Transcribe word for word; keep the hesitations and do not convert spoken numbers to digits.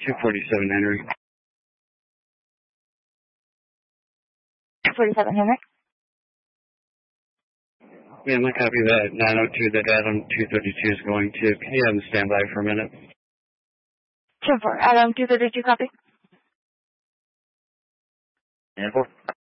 two forty-seven Henry. two forty-seven Henry. Yeah, my copy of that nine oh two that Adam two thirty-two is going to. Can you have him stand by for a minute? ten four, Adam two thirty-two, copy. ten four.